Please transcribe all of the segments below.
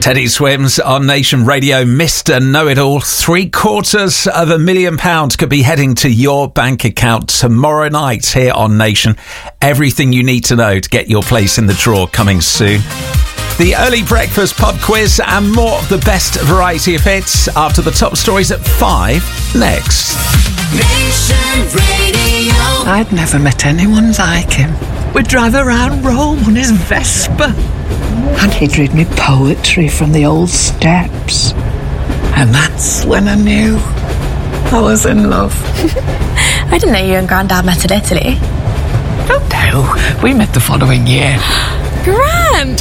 Teddy Swims on Nation Radio, Mr. Know-It-All. £750,000 could be heading to your bank account tomorrow night here on Nation. Everything you need to know to get your place in the draw coming soon. The early breakfast pub quiz and more of the best variety of hits after the top stories at 5 next. Nation Radio. I'd never met anyone like him. We'd drive around Rome on his Vespa. And he'd read me poetry from the old steps. And that's when I knew I was in love. I didn't know you and Grandad met in Italy. Don't know. We met the following year. Grand!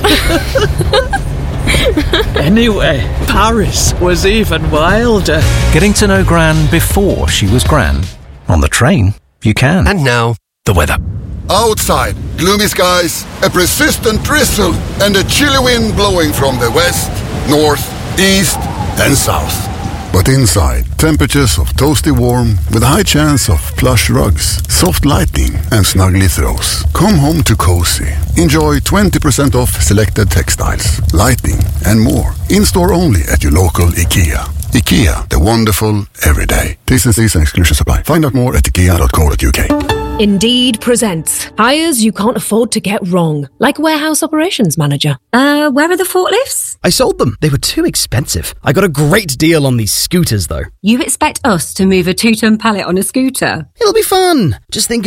Anyway, Paris was even wilder. Getting to know Gran before she was Gran. On the train, you can. And now, the weather. Outside, gloomy skies, a persistent drizzle, and a chilly wind blowing from the west, north, east, and south. But inside, temperatures of toasty warm with a high chance of plush rugs, soft lighting, and snuggly throws. Come home to cozy. Enjoy 20% off selected textiles, lighting, and more. In-store only at your local IKEA. IKEA, the wonderful everyday. T&Cs and exclusions apply. Find out more at ikea.co.uk. Indeed presents hires you can't afford to get wrong, like warehouse operations manager. Where are the forklifts? I sold them. They were too expensive. I got a great deal on these scooters, though. You expect us to move a 2-ton pallet on a scooter? It'll be fun. Just think